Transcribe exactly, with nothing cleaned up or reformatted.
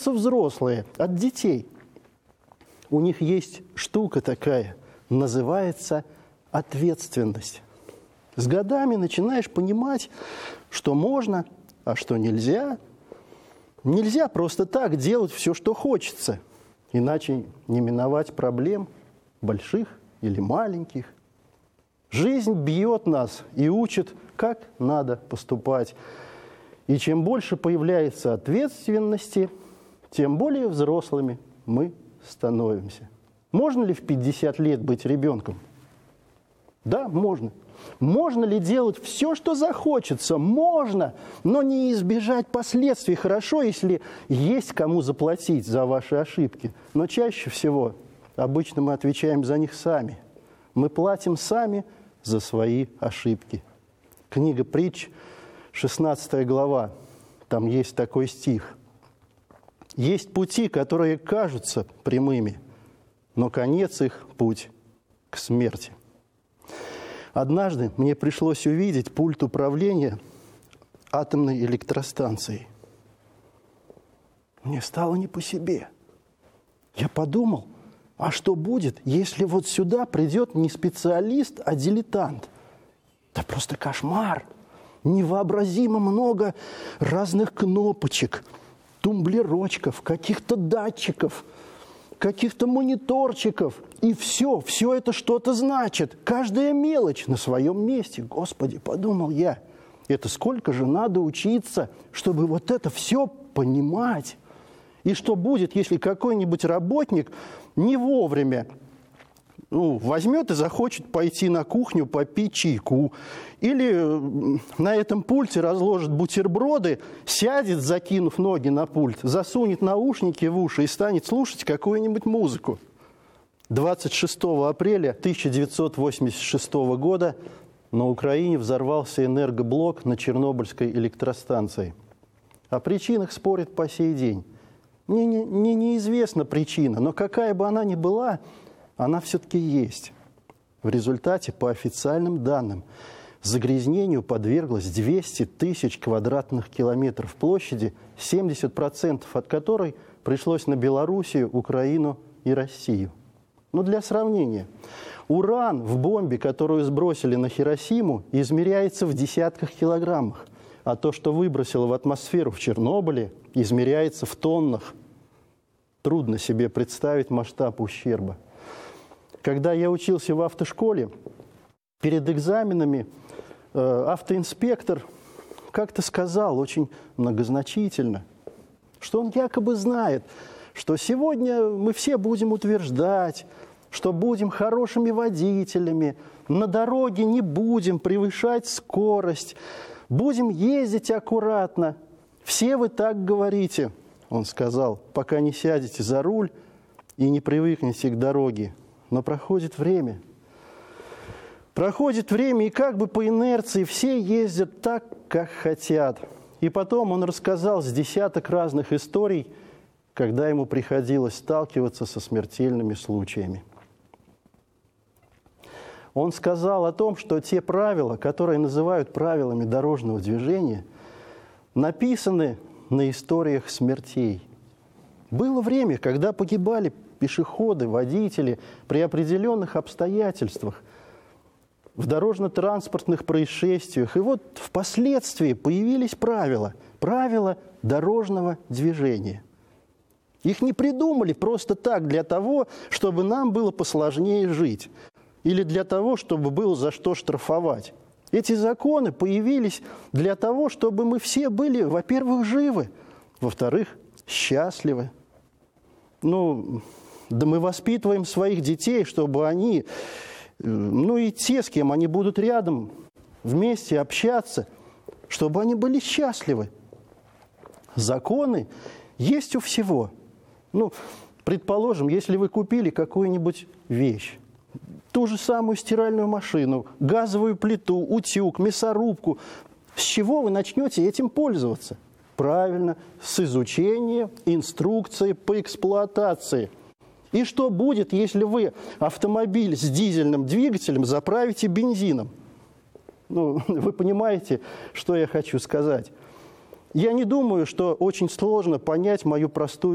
прячутся взрослые от детей. У них есть штука такая, называется ответственность. С годами начинаешь понимать, что можно, а что нельзя. Нельзя просто так делать все, что хочется, иначе не миновать проблем, больших или маленьких. Жизнь бьет нас и учит, как надо поступать. И чем больше появляется ответственности, тем более взрослыми мы становимся. Можно ли в пятьдесят лет быть ребенком? Да, можно. Можно ли делать все, что захочется? Можно, но не избежать последствий. Хорошо, если есть кому заплатить за ваши ошибки. Но чаще всего обычно мы отвечаем за них сами. Мы платим сами за свои ошибки. Книга «Притч», шестнадцатая глава, там есть такой стих. «Есть пути, которые кажутся прямыми, но конец их – путь к смерти». Однажды мне пришлось увидеть пульт управления атомной электростанцией. Мне стало не по себе. Я подумал, а что будет, если вот сюда придет не специалист, а дилетант? Да просто кошмар! Невообразимо много разных кнопочек, тумблерочков, каких-то датчиков, каких-то мониторчиков. И все, все это что-то значит. Каждая мелочь на своем месте. Господи, подумал я, это сколько же надо учиться, чтобы вот это все понимать. И что будет, если какой-нибудь работник не вовремя ну, возьмет и захочет пойти на кухню попить чайку. Или на этом пульте разложит бутерброды, сядет, закинув ноги на пульт, засунет наушники в уши и станет слушать какую-нибудь музыку. двадцать шестого апреля тысяча девятьсот восемьдесят шестого года на Украине взорвался энергоблок на Чернобыльской электростанции. О причинах спорят по сей день. Мне не, не, неизвестна причина, но какая бы она ни была, она все-таки есть. В результате, по официальным данным, загрязнению подверглось двести тысяч квадратных километров площади, семьдесят процентов от которой пришлось на Белоруссию, Украину и Россию. Но для сравнения, уран в бомбе, которую сбросили на Хиросиму, измеряется в десятках килограммах, а то, что выбросило в атмосферу в Чернобыле, измеряется в тоннах. Трудно себе представить масштаб ущерба. Когда я учился в автошколе, перед экзаменами э, автоинспектор как-то сказал очень многозначительно, что он якобы знает, что сегодня мы все будем утверждать, что будем хорошими водителями, на дороге не будем превышать скорость, будем ездить аккуратно. Все вы так говорите, он сказал, пока не сядете за руль и не привыкнете к дороге. Но проходит время. Проходит время, и как бы по инерции все ездят так, как хотят. И потом он рассказал с десяток разных историй, когда ему приходилось сталкиваться со смертельными случаями. Он сказал о том, что те правила, которые называют правилами дорожного движения, написаны на историях смертей. Было время, когда погибали пешеходы, водители при определенных обстоятельствах, в дорожно-транспортных происшествиях. И вот впоследствии появились правила, правила дорожного движения. Их не придумали просто так для того, чтобы нам было посложнее жить, или для того, чтобы было за что штрафовать. Эти законы появились для того, чтобы мы все были, во-первых, живы, во-вторых, счастливы. Ну, да мы воспитываем своих детей, чтобы они, ну и те, с кем они будут рядом, вместе общаться, чтобы они были счастливы. Законы есть у всего. Ну, предположим, если вы купили какую-нибудь вещь, ту же самую стиральную машину, газовую плиту, утюг, мясорубку, с чего вы начнете этим пользоваться? Правильно, с изучения инструкции по эксплуатации. И что будет, если вы автомобиль с дизельным двигателем заправите бензином? Ну, вы понимаете, что я хочу сказать. Я не думаю, что очень сложно понять мою простую